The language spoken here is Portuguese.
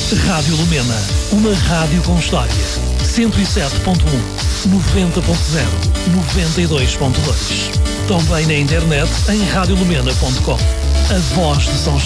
Rádio Lumena, uma rádio com história. 107.1, 90.0, 92.2. Também na internet em radiolumena.com. A voz de São João.